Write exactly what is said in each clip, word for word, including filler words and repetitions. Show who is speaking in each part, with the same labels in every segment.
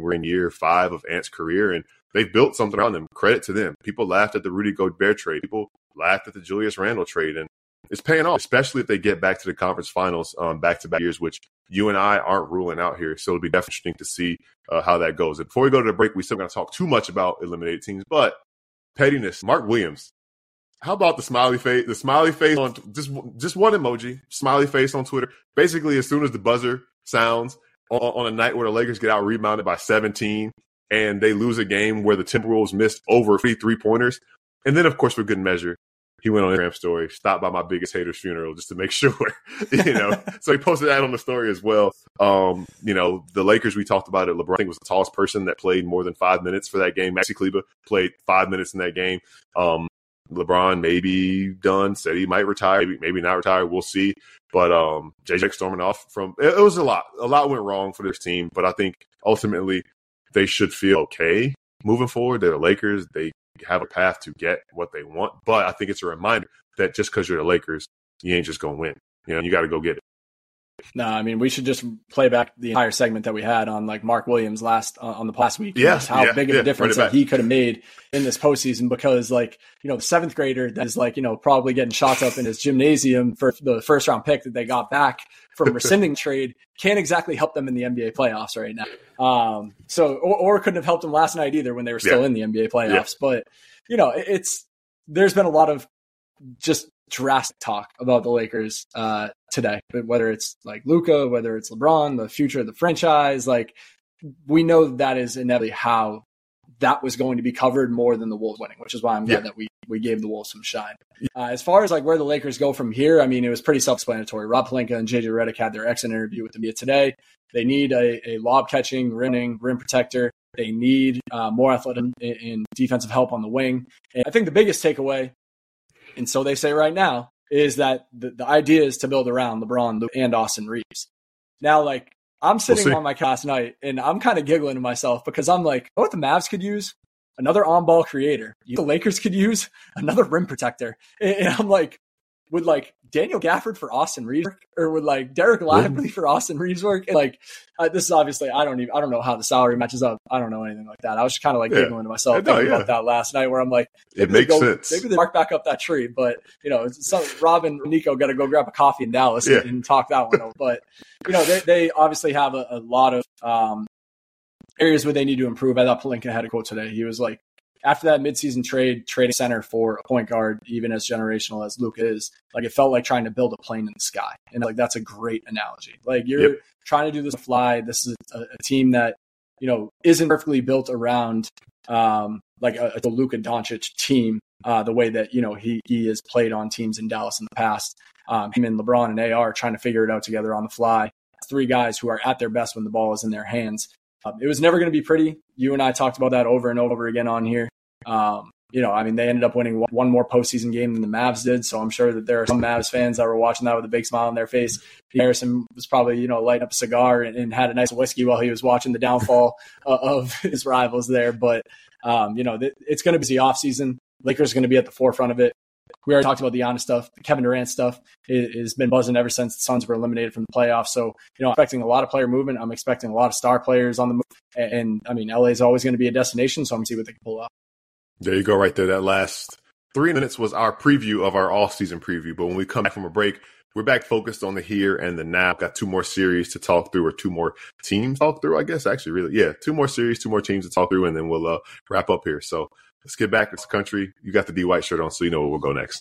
Speaker 1: we're in year five of Ant's career, and they've built something around them. Credit to them. People laughed at the Rudy Gobert trade. People laughed at the Julius Randle trade, and it's paying off, especially if they get back to the conference finals um, back-to-back years, which you and I aren't ruling out here. So it'll be definitely interesting to see uh, how that goes. And before we go to the break, we still going to talk too much about eliminated teams, but pettiness. Mark Williams. How about the smiley face? The smiley face on just just one emoji, smiley face on Twitter. Basically, as soon as the buzzer sounds on, on a night where the Lakers get out rebounded by seventeen and they lose a game where the Timberwolves missed over three three-pointers, and then of course for good measure, he went on Instagram story, stopped by my biggest hater's funeral just to make sure, you know. So he posted that on the story as well. Um, you know, the Lakers, we talked about it. LeBron, I think, was the tallest person that played more than five minutes for that game. Maxi Kleber played five minutes in that game. Um, LeBron maybe done, said he might retire, maybe, maybe not retire. We'll see. But um, J J storming off from it, it was a lot. A lot went wrong for this team, but I think ultimately they should feel okay moving forward. They're the Lakers. They have a path to get what they want. But I think it's a reminder that just because you're the Lakers, you ain't just going to win. You know, you got to go get it.
Speaker 2: No, I mean, we should just play back the entire segment that we had on like Mark Williams last uh, on the last week.
Speaker 1: Yeah,
Speaker 2: how
Speaker 1: yeah,
Speaker 2: big of
Speaker 1: yeah,
Speaker 2: a difference
Speaker 1: right
Speaker 2: that he could have made in this postseason, because like, you know, the seventh grader that is like, you know, probably getting shots up in his gymnasium for the first round pick that they got back from rescinding trade can't exactly help them in the N B A playoffs right now. Um, so, or, or couldn't have helped them last night either when they were still
Speaker 1: yeah.
Speaker 2: in the N B A playoffs.
Speaker 1: Yeah.
Speaker 2: But, you know, it, it's, there's been a lot of just drastic talk about the Lakers uh, today, but whether it's like Luka, whether it's LeBron, the future of the franchise, like we know that is inevitably how that was going to be covered more than the Wolves winning, which is why I'm glad yeah. that we we gave the Wolves some shine. Uh, as far as like where the Lakers go from here, I mean, it was pretty self-explanatory. Rob Pelinka and J J Redick had their exit interview with the media today. They need a, a lob catching, rim, rim protector. They need uh, more athleticism and defensive help on the wing. And I think the biggest takeaway, and so they say right now, is that the, the idea is to build around LeBron and Austin Reeves. Now, like, I'm sitting we'll on my couch last night, and I'm kind of giggling to myself because I'm like, oh, what the Mavs could use? Another on-ball creator. The Lakers could use another rim protector. And, and I'm like, would like Daniel Gafford for Austin Reeves work? Or would like Derek Lively for Austin Reeves work? And like, uh, this is obviously, I don't even, I don't know how the salary matches up. I don't know anything like that. I was just kind of like yeah. giggling to myself no, thinking yeah. about that last night where I'm like,
Speaker 1: it makes
Speaker 2: go,
Speaker 1: sense.
Speaker 2: Maybe they mark back up that tree, but you know, some, Rob and Nico got to go grab a coffee in Dallas yeah. and, and talk that one over. But you know, they, they obviously have a, a lot of um, areas where they need to improve. I thought Pelinka had a quote today. He was like, after that midseason trade, trading center for a point guard, even as generational as Luka is, like it felt like trying to build a plane in the sky. And like, that's a great analogy. Like you're yep. trying to do this fly. This is a, a team that, you know, isn't perfectly built around um, like a, a Luka Doncic team, uh, the way that, you know, he, he has played on teams in Dallas in the past. Um, him and LeBron and A R trying to figure it out together on the fly. Three guys who are at their best when the ball is in their hands. Um, it was never going to be pretty. You and I talked about that over and over again on here. Um, you know, I mean, they ended up winning one, one more postseason game than the Mavs did. So I'm sure that there are some Mavs fans that were watching that with a big smile on their face. Harrison was probably, you know, lighting up a cigar and, and had a nice whiskey while he was watching the downfall uh, of his rivals there. But, um, you know, th- it's going to be the offseason. Lakers are going to be at the forefront of it. We already talked about the Giannis stuff. The Kevin Durant stuff has been buzzing ever since the Suns were eliminated from the playoffs. So, you know, I'm expecting a lot of player movement. I'm expecting a lot of star players on the move. And, and I mean, L A is always going to be a destination, so I'm going to see what they can pull off.
Speaker 1: There you go right there. That last three minutes was our preview of our off-season preview. But when we come back from a break, we're back focused on the here and the now. Got two more series to talk through, or two more teams to talk through, I guess, actually, really. Yeah, two more series, two more teams to talk through, and then we'll uh, wrap up here. So let's get back to the country. You got the D White shirt on, so you know where we'll go next.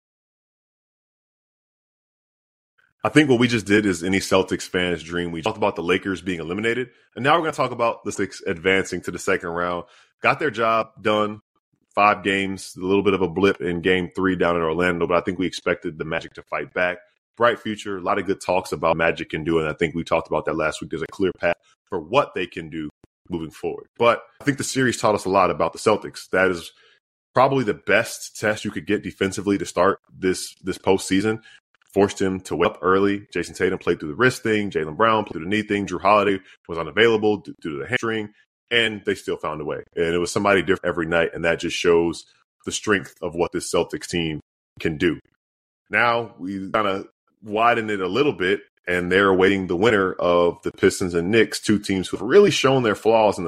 Speaker 1: I think what we just did is any Celtics fan's dream. We talked about the Lakers being eliminated, and now we're going to talk about the Celtics advancing to the second round. Got their job done. Five games, a little bit of a blip in game three down in Orlando, but I think we expected the Magic to fight back. Bright future, a lot of good talks about Magic can do, and I think we talked about that last week. There's a clear path for what they can do moving forward. But I think the series taught us a lot about the Celtics. That is probably the best test you could get defensively to start this this postseason. Forced him to wake up early. Jason Tatum played through the wrist thing. Jaylen Brown played through the knee thing. Drew Holiday was unavailable due to the hamstring. And they still found a way. And it was somebody different every night, and that just shows the strength of what this Celtics team can do. Now we kind of widen it a little bit, and they're awaiting the winner of the Pistons and Knicks, two teams who have really shown their flaws in the